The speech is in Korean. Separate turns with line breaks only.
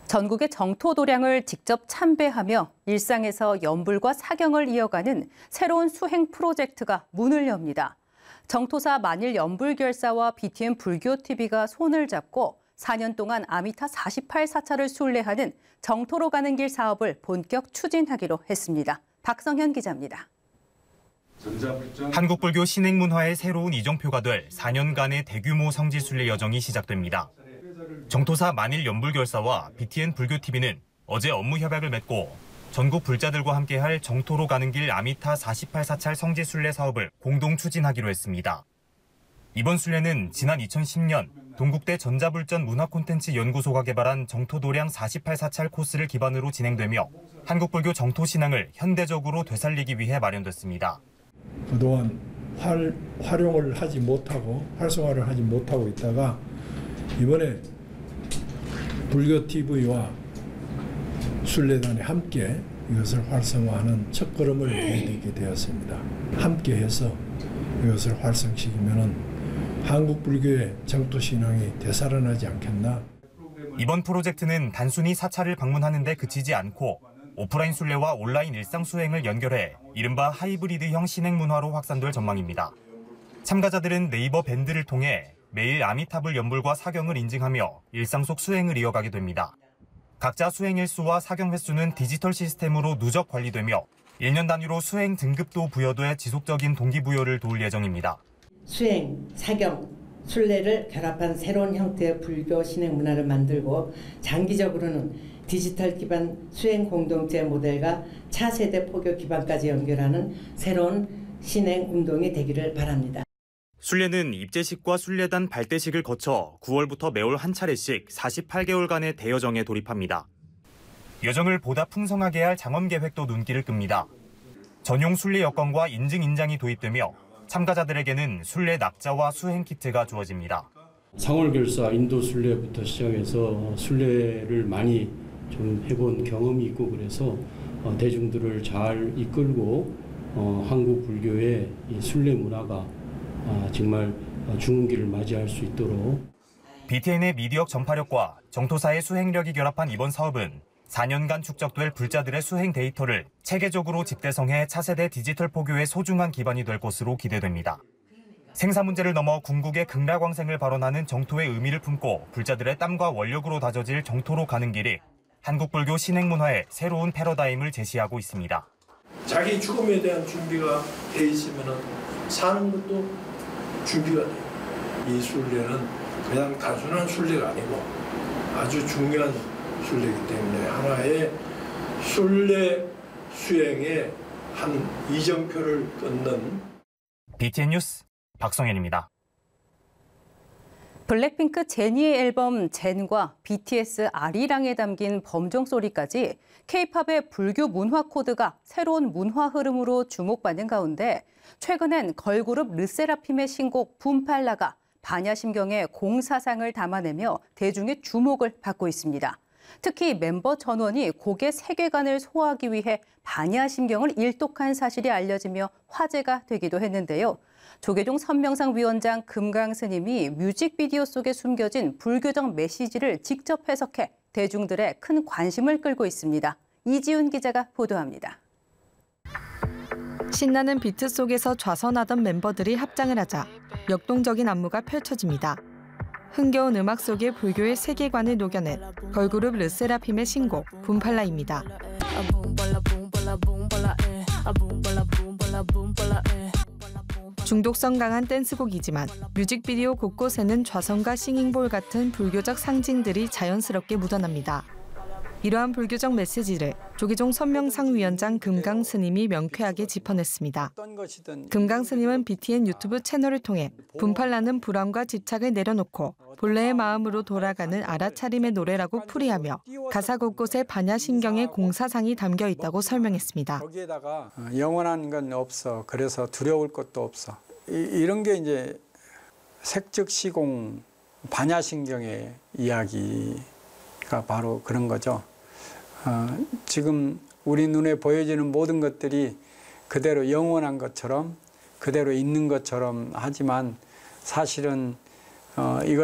전국의 정토도량을 직접 참배하며 일상에서 연불과 사경을 이어가는 새로운 수행 프로젝트가 문을 엽니다. 정토사 만일연불결사와 BTN 불교TV가 손을 잡고 4년 동안 아미타 48사찰을 순례하는 정토로 가는 길 사업을 본격 추진하기로 했습니다. 박성현 기자입니다.
한국불교 신행문화의 새로운 이정표가 될 4년간의 대규모 성지순례 여정이 시작됩니다. 정토사 만일연불결사와 BTN 불교TV는 어제 업무 협약을 맺고 전국 불자들과 함께할 정토로 가는 길 아미타 48사찰 성지순례 사업을 공동 추진하기로 했습니다. 이번 순례는 지난 2010년 동국대 전자불전 문화콘텐츠연구소가 개발한 정토도량 48사찰 코스를 기반으로 진행되며 한국불교 정토신앙을 현대적으로 되살리기 위해 마련됐습니다.
그동안 활용을 하지 못하고 활성화를 하지 못하고 있다가 이번에 불교TV와 순례단이 함께 이것을 활성화하는 첫걸음을 내딛게 되었습니다. 함께해서 이것을 활성시키면 한국 불교의 정토신앙이 되살아나지 않겠나.
이번 프로젝트는 단순히 사찰을 방문하는 데 그치지 않고 오프라인 순례와 온라인 일상 수행을 연결해 이른바 하이브리드형 신행 문화로 확산될 전망입니다. 참가자들은 네이버 밴드를 통해 매일 아미타불 연불과 사경을 인증하며 일상 속 수행을 이어가게 됩니다. 각자 수행 일수와 사경 횟수는 디지털 시스템으로 누적 관리되며 1년 단위로 수행 등급도 부여돼 지속적인 동기부여를 도울 예정입니다.
수행, 사경, 순례를 결합한 새로운 형태의 불교 신행 문화를 만들고 장기적으로는 디지털 기반 수행 공동체 모델과 차세대 포교 기반까지 연결하는 새로운 신행 운동이 되기를 바랍니다.
순례는 입제식과 순례단 발대식을 거쳐 9월부터 매월 한 차례씩 48개월간의 대여정에 돌입합니다. 여정을 보다 풍성하게 할 장엄 계획도 눈길을 끕니다. 전용 순례 여권과 인증 인장이 도입되며 참가자들에게는 순례 낙자와 수행 키트가 주어집니다.
상월결사 인도 순례부터 시작해서 순례를 많이 좀 해본 경험이 있고 그래서 대중들을 잘 이끌고 한국 불교의 이 순례 문화가 정말 중흥기를 맞이할 수 있도록.
BTN의 미디어 전파력과 정토사의 수행력이 결합한 이번 사업은 4년간 축적될 불자들의 수행 데이터를 체계적으로 집대성해 차세대 디지털 포교의 소중한 기반이 될 것으로 기대됩니다. 생사 문제를 넘어 궁극의 극락왕생을 발언하는 정토의 의미를 품고 불자들의 땀과 원력으로 다져질 정토로 가는 길이 한국불교 신행문화의 새로운 패러다임을 제시하고 있습니다.
자기 죽음에 대한 준비가 돼 있으면 사는 것도 준비가 돼요. 이 순례는 그냥 단순한 순례가 아니고 아주 중요한 순례이기 때문에 하나의 순례 수행의 한 이정표를 끊는
BTN 뉴스 박성현입니다.
블랙핑크 제니의 앨범 젠과 BTS 아리랑에 담긴 범정 소리까지 K-팝의 불교 문화 코드가 새로운 문화 흐름으로 주목받는 가운데 최근엔 걸그룹 르세라핌의 신곡 붐팔라가 반야심경의 공사상을 담아내며 대중의 주목을 받고 있습니다. 특히 멤버 전원이 곡의 세계관을 소화하기 위해 반야심경을 일독한 사실이 알려지며 화제가 되기도 했는데요. 조계종 선명상 위원장 금강스님이 뮤직비디오 속에 숨겨진 불교적 메시지를 직접 해석해 대중들의 큰 관심을 끌고 있습니다. 이지훈 기자가 보도합니다.
신나는 비트 속에서 좌선하던 멤버들이 합장을 하자 역동적인 안무가 펼쳐집니다. 흥겨운 음악 속에 불교의 세계관을 녹여낸 걸그룹 르세라핌의 신곡 붐팔라입니다. 중독성 강한 댄스곡이지만 뮤직비디오 곳곳에는 좌선과 싱잉볼 같은 불교적 상징들이 자연스럽게 묻어납니다. 이러한 불교적 메시지를 조계종 선명상 위원장 금강스님이 명쾌하게 짚어냈습니다. 금강스님은 BTN 유튜브 채널을 통해 붐팔라는 불안과 집착을 내려놓고 본래의 마음으로 돌아가는 알아차림의 노래라고 풀이하며 가사 곳곳에 반야심경의 공사상이 담겨 있다고 설명했습니다.
거기에다가 영원한 건 없어. 그래서 두려울 것도 없어. 이런 게 이제 색즉시공 반야심경의 이야기가 바로 그런 거죠. 지금 우리 눈에 보여지는 모든 것들이 그대로 영원한 것처럼 그대로 있는 것처럼 하지만 사실은 이것